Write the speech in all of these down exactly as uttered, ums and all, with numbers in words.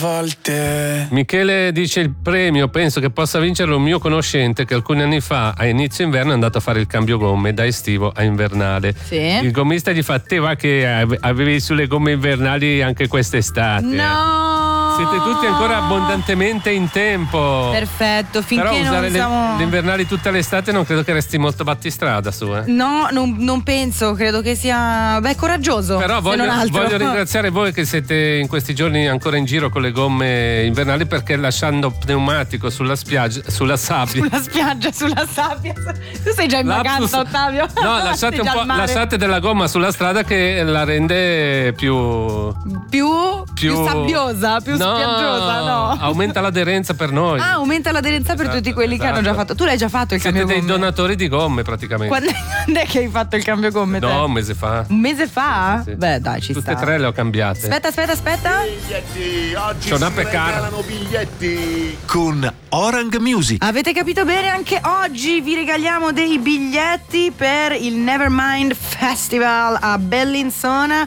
volte. Michele dice: il premio penso che possa vincere un mio conoscente che alcuni anni fa a inizio inverno è andato a fare il cambio gomme da estivo a invernale. Sì. Il gommista gli fa: te va che avevi sulle gomme invernali anche quest'estate. No! Siete tutti ancora abbondantemente in tempo. Perfetto, finché Però usare non siamo... le, le invernali tutta l'estate non credo che resti molto battistrada su, eh. No, non, non penso, credo che sia beh coraggioso. Però se voglio, non altro. voglio ringraziare voi che siete in questi giorni ancora in giro con le gomme invernali, perché lasciando pneumatico sulla spiaggia, sulla sabbia. Sulla spiaggia, sulla sabbia. Tu sei già in Lapsus. vacanza, Ottavio? No, lasciate, Sei un già po', al mare. lasciate della gomma sulla strada che la rende più Più, più... più sabbiosa, più no, spiaggia, no? aumenta l'aderenza per noi. Ah, aumenta l'aderenza per Esatto, tutti quelli esatto. che hanno già fatto. Tu l'hai già fatto il Siete cambio dei gomme? donatori di gomme praticamente. Quando, quando è che hai fatto il cambio gomme? te? No, un mese fa. Un mese fa? Sì, sì. Beh, dai, ci Tutte sta. e tre le ho cambiate. Aspetta, aspetta, aspetta. Biglietti, oggi C'è una si peccara. regalano biglietti. Con Orang Music. Avete capito bene, anche oggi vi regaliamo dei biglietti per il Nevermind Festival a Bellinzona,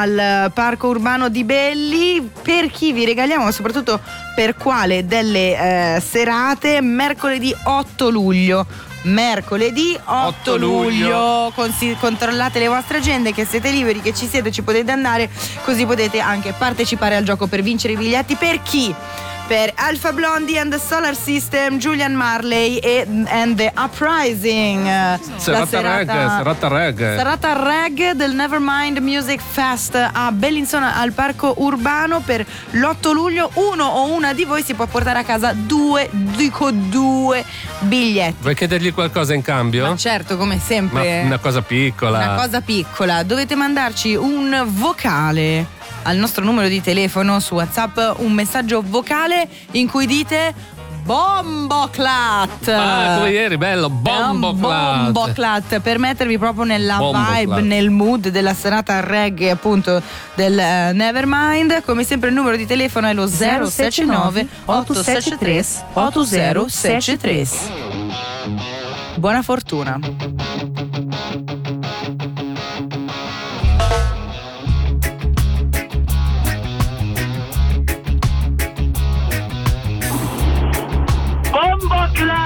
al Parco Urbano di Belli. Per chi vi regaliamo, ma soprattutto per quale delle eh, serate? Mercoledì otto luglio. Mercoledì otto luglio. Consi- controllate le vostre agende, che siete liberi, che ci siete, ci potete andare, così potete anche partecipare al gioco per vincere i biglietti. Per chi? Per Alpha Blondie and the Solar System, Julian Marley e and the Uprising. La Serata reggae, serata reggae. serata reggae del Nevermind Music Fest a Bellinzona al Parco Urbano per l'otto luglio. Uno o una di voi si può portare a casa due, dico due biglietti. Vuoi chiedergli qualcosa in cambio? Ma certo, come sempre. Ma una cosa piccola. Una cosa piccola. Dovete mandarci un vocale al nostro numero di telefono su WhatsApp, un messaggio vocale in cui dite Bomboclat. Ah, come ieri, bello, Bomboclat. Bomboclat, per mettervi proprio nella Bomboclat. vibe, nel mood della serata reggae, appunto, del uh, Nevermind. Come sempre il numero di telefono è lo zero sette nove otto sette tre otto zero sette tre. Buona fortuna.